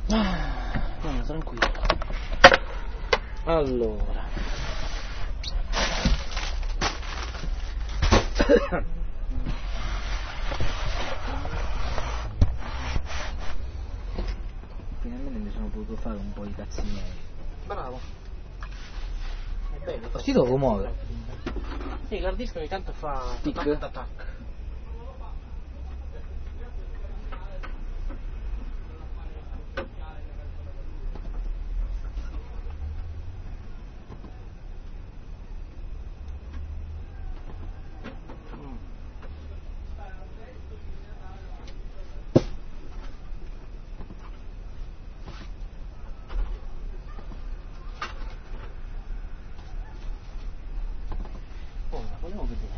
No, tranquillo. Allora. Finalmente mi sono potuto fare un po' di cazzi miei. Bravo. È bello. Così devo muovere. Sì, il hard disk ogni tanto fa Tic. tac. Oh, la volevo vedere.